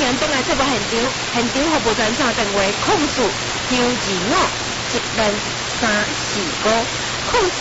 然转来节目现场服务专线电话：控诉925-12345，控诉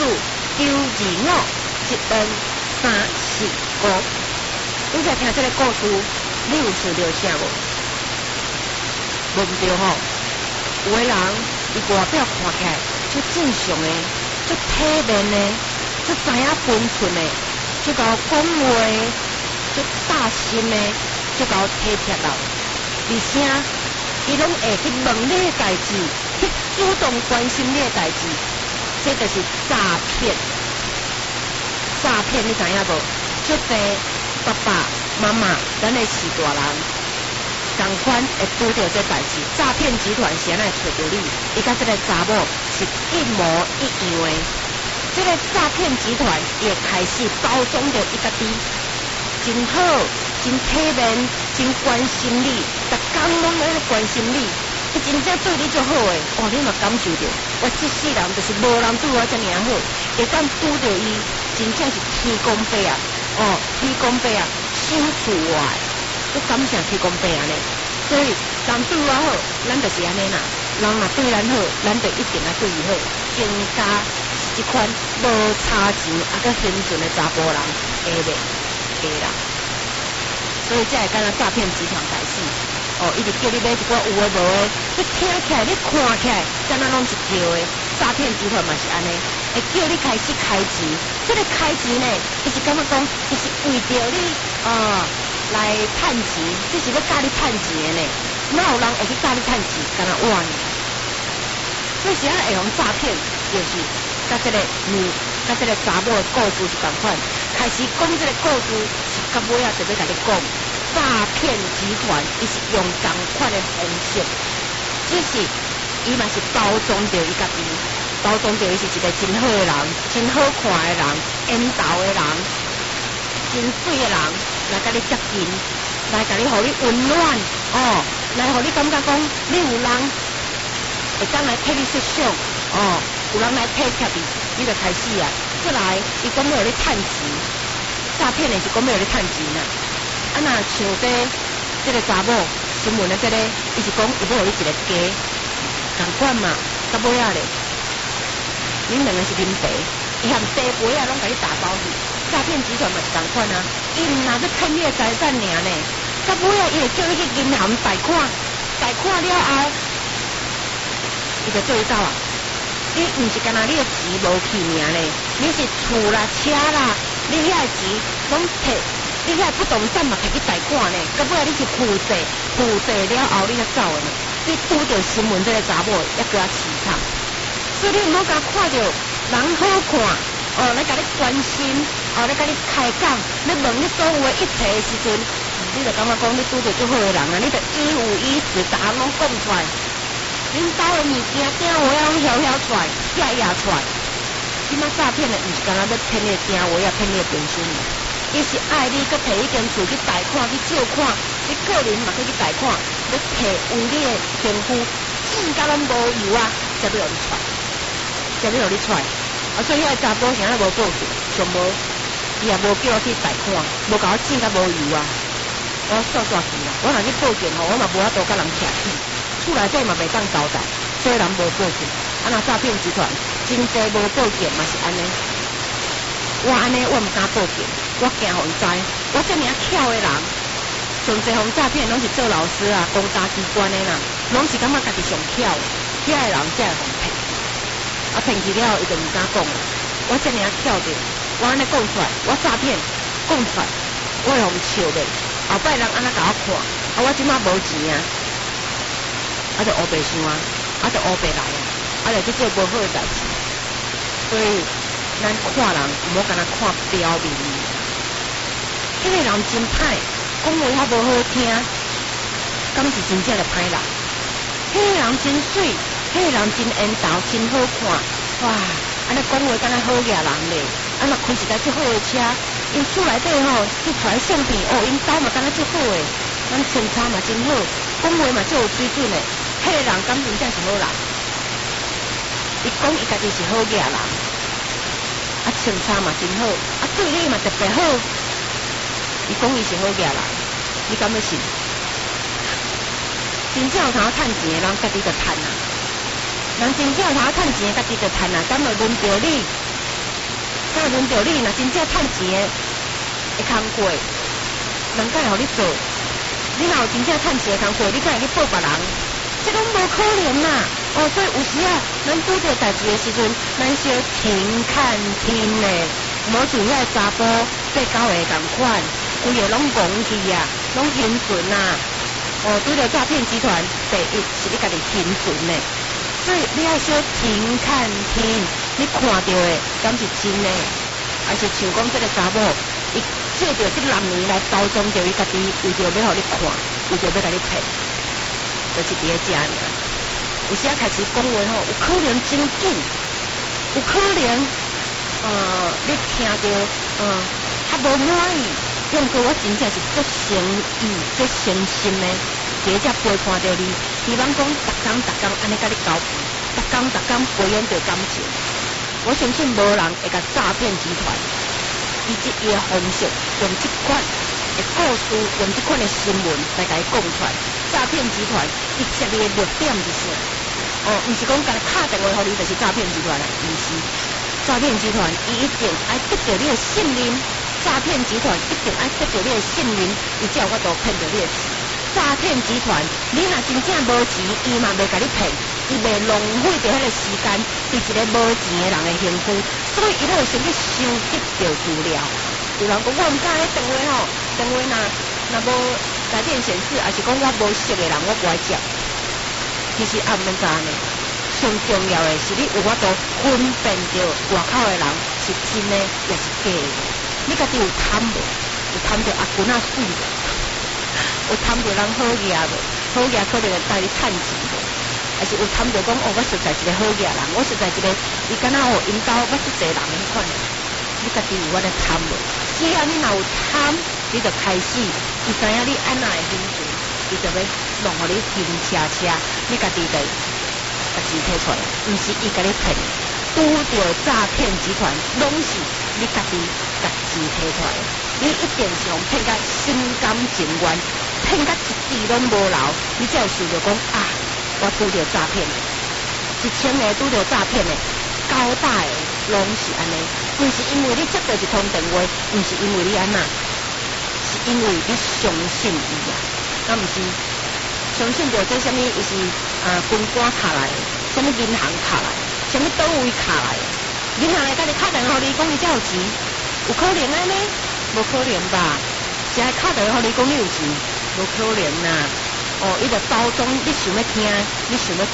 925-12345。你在听这个故事，你有想到啥无？无唔对吼，有个人伊外表看起来就正常的，就体面的，就知影分寸的，就甲我讲话，就大心的，就甲我体贴啦。而且伊拢会去问你的代志，去主动关心你的代志，这就是诈骗。诈骗你知影无？即个爸爸妈妈，咱的是大人，同款会拄到这代志。诈骗集团是安尼找到你，伊甲这个查某是一模一样的。这个诈骗集团也开始包装着伊家己，真好，真体面，真关心你，逐工拢在关心你，伊真正对你就好诶。哦，你嘛感受着，我这世人就是无人对我这么好，会当拄到伊，真正是天公伯啊！哦，天公伯啊，收赐我诶，我感谢天公伯安尼。所以人对我好，咱就是安尼啦。人若对咱好，咱就一定要对伊好，更加是即款无差钱啊个现存的查甫人下面下啦。所以才会敢若诈骗集团开始。哦，一直叫你买一寡有诶无诶，你听起来，你看起来，敢若拢是叫诶。诈骗集团嘛是安尼，会叫你开始开钱。这个开钱呢，伊是感觉讲，伊是为着你来趁钱，这是要教你趁钱的呢。哪有人会去教你趁钱？敢若我呢？所以是安会用诈骗，就是甲这个甲这个查某的故事是同款，开始讲这个故事是到尾啊，就要甲你讲。诈骗集团伊是用同款的方式，只是伊嘛是包装着伊家己，包装着伊是一个真好的人，真好看的人，缘投的人，真水的人来甲你接近，来甲你互你温暖哦，来互你感觉讲你有人会当来替你设想哦，有人来体贴你就开始啊，再来伊讲要互你趁钱，诈骗的是讲要互你趁钱啊。啊，那像这个查某新闻的这个，伊是讲伊要互你一个家，同款嘛，到尾仔咧，恁两个是啉茶，伊含茶杯啊，拢甲你打包去。诈骗集团嘛是同款啊，伊毋若要骗你的财产尔呢，到尾仔伊会叫你去银行贷款，贷款了后，伊就叫你走啊。你毋是干那你的钱无去尔咧，你是厝啦、车啦，你遐的钱拢摕。你遐不动产嘛，摕去贷款呢？到尾仔你是负债了后，你才走的呢。你拄着新闻这个查某，还搁较凄惨。所以你毋好甲看着人好看，哦，来甲你关心，哦，来甲你开讲，来问你所有的一切的时阵，你就感觉讲你拄着最好的人啊，你就一五一十，逐项拢讲出来。恁兜的物件，电话拢晓出来，压出来。即马诈骗的，毋是干那要骗你的电话，也骗你的本身。伊是爱你，佮摕一间厝去贷款，去借款，你个人嘛去贷款，要摕有你的贫富，钱甲拢无有啊，才要互你出，才要互你出。啊，所以遐查甫啥也无报警，上无，伊也无叫我去贷款，无甲我钱甲无有啊，我煞钱啊，我若去报警吼，我嘛无法度甲人徛起，厝内底嘛袂当交代，所以人无报警。啊，那诈骗集团真济无报警嘛是安尼。我安尼，我毋敢报警，我惊互伊知。我这么巧的人，上侪互诈骗拢是做老师啊、公家机关的人，拢是感觉家己上巧，遐的人才会互骗。啊，骗去了后，伊就毋敢讲了。我这么巧着，我安尼讲出来，我诈骗讲出来，我会互伊笑的。后摆人安那甲我看，啊，我即马无钱啊，啊，就乌白想啊，啊，就乌白来啊，啊，就去做无好的代志，所以。咱看人毋好干那看表面，迄个人真歹，讲话较无好听，敢是真正的歹人。迄个人真水，迄个人真缘投，真好看，哇！安尼讲话敢若好野人咧，安若开一台足好的车，因厝内底吼，去出来相片，哦，因兜嘛敢若足好诶，咱穿插嘛真好，讲话嘛足有水准诶。迄个人敢真正是好人？伊讲伊家己是好野人。啊，穿插嘛真好，啊，对你嘛特别好。伊讲伊是好野人，你敢要信？ 真正有通趁钱的人，家己就趁啊。人真正有通趁钱的，家己就趁啊。敢会轮到你？敢会轮到你？若真正趁钱的会工过，人敢会互你做？你若有真正趁钱的工过，你敢会去报别人？这拢无可能啦！哦，所以有时啊，咱拄着代志的时阵，咱小停看听咧，无像遐查甫做狗的共款，规个拢戆去啊，拢兴顺啊。哦，拄着诈骗集团，第一是你家己兴顺咧，所以你要小停看听，你看到的敢是真的，还是像讲这个查某，伊借着这男年来包装着伊家己，为着要互你看，为着要甲你骗。就是伫咧遮尔，有时啊开始讲话吼，有可能真紧，有可能你听到较无满意，不过我真正是足诚意、足诚心的，伫遮陪伴着你，希望讲逐工安尼甲你交，逐工培养着感情。我相信无人会甲诈骗集团以及伊的方式用即款的故事，用即款的新闻来甲伊讲出来。诈骗集团伊设立的弱点是啥？毋是讲甲你敲电话互你就是诈骗集团啦，毋是。诈骗集团伊一定爱得到你的信任，诈骗集团一定爱得到你的信任，伊才有法度骗到你的钱。诈骗集团，你若真正无钱，伊嘛袂甲你骗，伊袂浪费着迄个时间，对一个无钱的人的兴趣，所以伊都会先去收集着资料。有人讲我毋知迄电话吼，电话若无来电显示，还是讲我无熟的人，我不爱接。其实也毋免知呢。上重要的是你有法度分辨着外口的人是真的也是假的。你家己有贪无？有贪着阿君仔水无？有贪着人好嘢无？好嘢可能会带你趁钱无？还是有贪着讲哦，我实在是个好嘢人，我实在一个伊敢若哦引导我出济人迄款。你家己有法度贪无？只要你若有贪，你就开始，伊知影你安那会兴趣，伊就要弄互你行车，你家己就把钱摕出来，毋是伊甲你骗。拄着诈骗集团，拢是你家己把钱摕出来，你一定是用骗甲心甘情愿，骗甲一滴拢无留，你才有想着讲啊，我拄着诈骗，1000个拄着诈骗的，9大的拢是安尼，毋是因为你接到一通电话，毋是因为你安那。是因为你相信伊啊，那毋是相信着这什么？伊是军官卡来的，什么银行卡来的，什么单位卡来的？银行会甲你敲电话互你讲你才有钱，有可能安尼？无可能吧？是爱敲电话互你讲你有钱，无可能呐！哦，伊就包装你想要听，你想要看，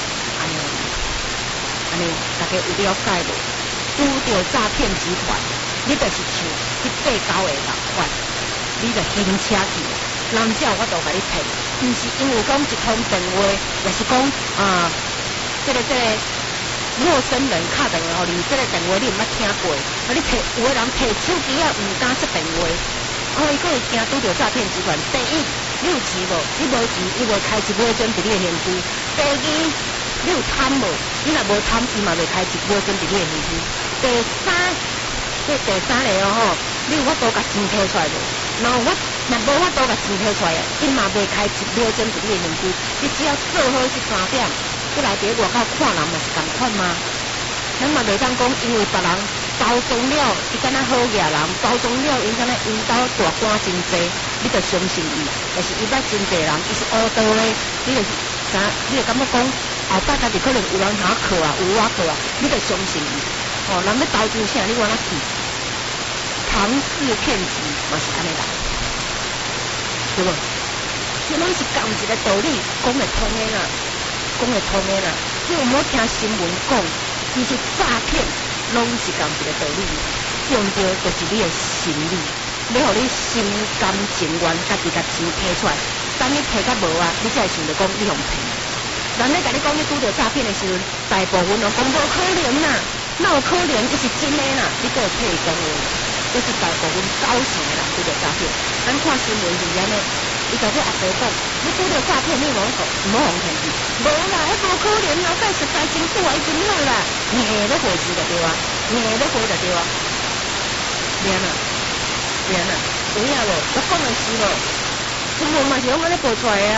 安尼，大家有了解无？拄着诈骗集团，你就是像去做狗的共款。你就晕车去，人才有法度甲你骗，毋是因为讲一通电话，也是讲这个陌生人敲电话互你，这个电话你毋捌听过，你有的人摕手机啊毋敢接电话，伊佫会惊拄着诈骗集团。第一，你有钱无？你无钱，伊袂开一尾针伫你的身躯。第二，你有贪无？你若无贪，伊嘛袂开一尾针伫你的身躯。第三个吼，你有法度甲钱摕出来无？然后若无法度甲钱摕出来，伊嘛袂开一秒钟伫你的面躯。你只要做好去3点，你来伫外口看人嘛是共款吗？咱嘛袂当讲，因为别人包装了，伊敢若好野人，包装了，因敢若引导大官真济，你就相信伊。但是伊捌真济人，伊是乌道咧，你就是你就感觉讲，后摆家己可能有人通靠啊，有我靠啊，你就相信伊。人要投资啥，你往哪去？庞氏骗局嘛是安尼来，对无？这拢是共一个道理，讲会通的啦，讲会通的啦。你有冇听新闻讲，其实诈骗拢是共一个道理，用到就是你的心理，要互你心甘情愿，家己甲钱摕出来，等你摕甲无啊，你才会想着讲你用骗。人咧甲你讲你拄着诈骗的时阵，大部分人讲无可能啦，哪有可能？伊是真的啦，你都会替伊讲话。这是大部分90%的人拄着诈骗。咱看新闻是安尼，伊甲这阿伯讲，你拄着诈骗，你唔好互骗去。无啦，迄无可能啦，该实在真拄啊，伊真好啦，硬咧回钱就对啊，硬咧回就对啊。免啊，免啊，有影无？我讲的是无，新闻嘛是拢安尼报出来的啊。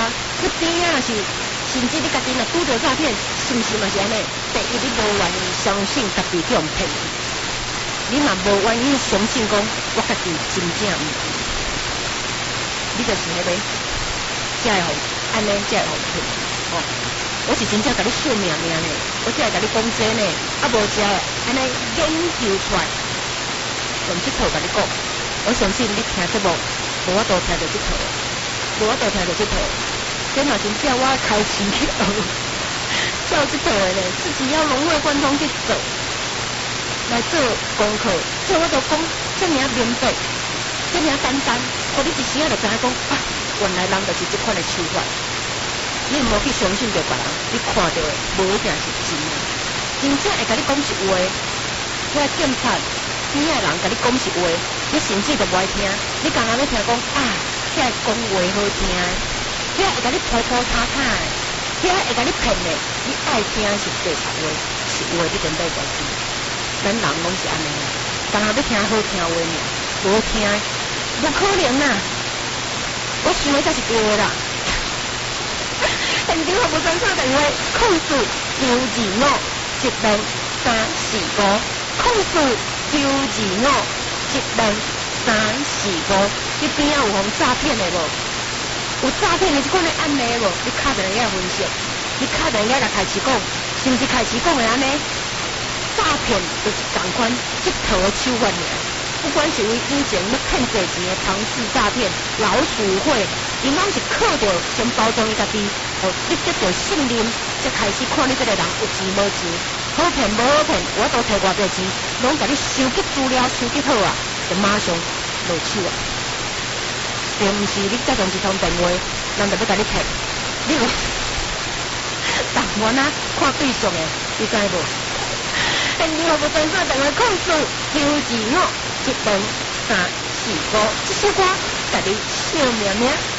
你边啊是，甚至你家己若拄着诈骗，是毋是嘛是安尼？第一，你无愿意相信家己叫人骗，你嘛无愿意相信讲我家己真正毋是，你就是迄个，才会互安尼才会互骗哦。我是真正甲你算命命呢，我才会甲你讲真呢，啊无才会安尼研究出来，用这套甲你讲。我相信你听节目，无法度听到这套，无法度听到这套。这嘛真正我开始去学，照这套的呢，自己要融会贯通去做，来做功课。所以我就讲，这么明白，这么简单，我你一时啊就知影讲啊，原来人就是这款的手法。你毋好去相信着别人，你看到的无一定是真的。真正会甲你讲实话，遐警察边仔人甲你讲实话，你甚至都无爱听。你刚刚要听讲啊，遐讲话好听，遐会甲你拖拖沓沓的，遐会甲你骗的，你爱听是对实话，实话你根本就知。咱人拢是安尼，刚刚要听好听话尔，无听，无可能啦。我想的才是对的啦。现场服务专线电话：控诉925-12345，控诉925-12345。你边仔有互诈骗的无？有诈骗的这款的案例无？你敲电话来分析，你敲电话来开始讲，是毋是开始讲的安尼？诈骗就是同款这套的手法尔。不管是为以前要骗侪钱的庞氏诈骗、老鼠会，因拢是靠着先包装伊家己，哦，你得到信任，才开始看你这个人有钱无钱，好骗无好骗，我都摕偌济钱，拢甲你收集资料收集好啊，就马上落手啊！并毋是你接上一通电话，人就要甲你骗，你有但我呐看对象的，你知无？现场服务专线电话控诉925-12345，这首歌，家己小命命。